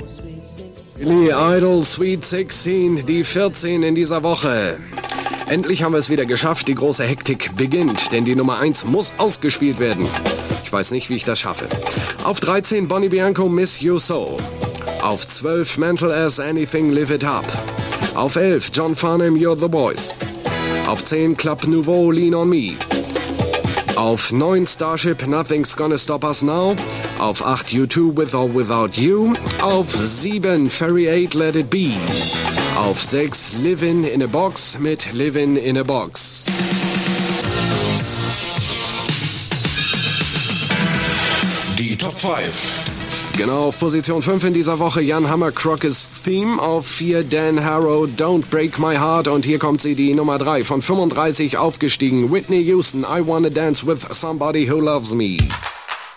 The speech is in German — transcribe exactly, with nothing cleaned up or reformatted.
Billy Idol Sweet sechzehn, die vierzehn in dieser Woche. Endlich haben wir es wieder geschafft, die große Hektik beginnt, denn die Nummer eins muss ausgespielt werden. Ich weiß nicht, wie ich das schaffe. Auf dreizehn Bonnie Bianco, Miss You So. Auf zwölf Mental as Anything, Live It Up. Auf elf John Farnham, You're the Boys. Auf zehn Club Nouveau, Lean on Me. Auf neun Starship, Nothing's Gonna Stop Us Now. Auf acht U two, With or Without You. Auf sieben Ferry eight, Let It Be. Auf sechs Livin' in a Box mit Livin' in a Box. Die Top fünf. Genau, auf Position fünf in dieser Woche Jan Hammer, Crockett's Theme. Auf vier Dan Harrow, Don't Break My Heart. Und hier kommt sie, die Nummer drei, von fünfunddreißig aufgestiegen. Whitney Houston, I Wanna Dance with Somebody Who Loves Me.